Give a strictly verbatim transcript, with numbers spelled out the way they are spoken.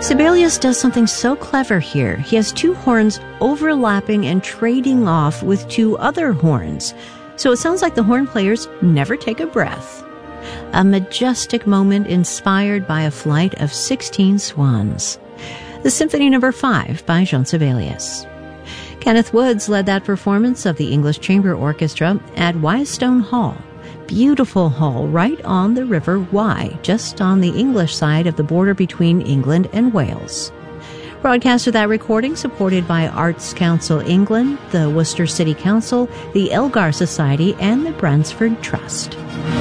Sibelius does something so clever here. He has two horns overlapping and trading off with two other horns. So it sounds like the horn players never take a breath. A majestic moment inspired by a flight of sixteen swans. The Symphony Number five by Jean Sibelius. Kenneth Woods led that performance of the English Chamber Orchestra at Wystone Hall. Beautiful hall right on the River Wye, just on the English side of the border between England and Wales. Broadcast of that recording supported by Arts Council England, the Worcester City Council, the Elgar Society, and the Bransford Trust.